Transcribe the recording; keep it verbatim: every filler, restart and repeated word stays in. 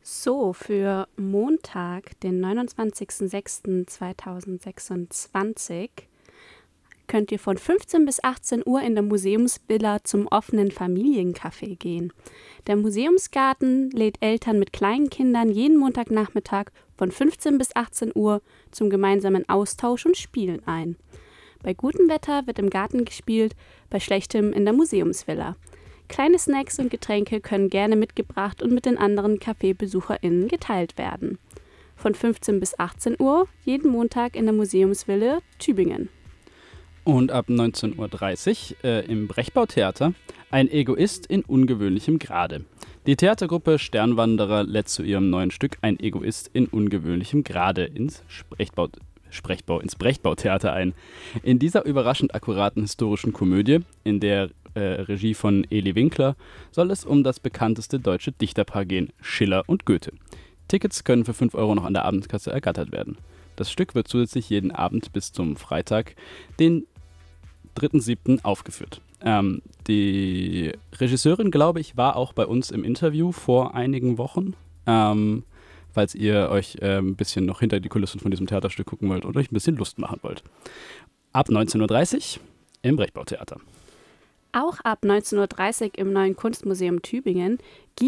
So, für Montag, den neunundzwanzigsten sechsten zweitausendsechsundzwanzig, könnt ihr von fünfzehn bis achtzehn Uhr in der Museumsvilla zum offenen Familiencafé gehen. Der Museumsgarten lädt Eltern mit kleinen Kindern jeden Montagnachmittag von fünfzehn bis achtzehn Uhr zum gemeinsamen Austausch und Spielen ein. Bei gutem Wetter wird im Garten gespielt, bei schlechtem in der Museumsvilla. Kleine Snacks und Getränke können gerne mitgebracht und mit den anderen CafébesucherInnen geteilt werden. Von fünfzehn bis achtzehn Uhr, jeden Montag in der Museumsvilla Tübingen. Und ab neunzehn Uhr dreißig äh, im Brechbau-Theater ein Egoist in ungewöhnlichem Grade. Die Theatergruppe Sternwanderer lädt zu ihrem neuen Stück Ein Egoist in ungewöhnlichem Grade ins Sprechbau, Sprechbau, ins Brechbau-Theater ein. In dieser überraschend akkuraten historischen Komödie, in der äh, Regie von Eli Winkler, soll es um das bekannteste deutsche Dichterpaar gehen, Schiller und Goethe. Tickets können für fünf Euro noch an der Abendkasse ergattert werden. Das Stück wird zusätzlich jeden Abend bis zum Freitag, den dritten siebten aufgeführt. Ähm, die Regisseurin, glaube ich, war auch bei uns im Interview vor einigen Wochen. Ähm, falls ihr euch äh, ein bisschen noch hinter die Kulissen von diesem Theaterstück gucken wollt und euch ein bisschen Lust machen wollt. Ab neunzehn Uhr dreißig im Brechbau-Theater. Auch ab neunzehn Uhr dreißig im Neuen Kunstmuseum Tübingen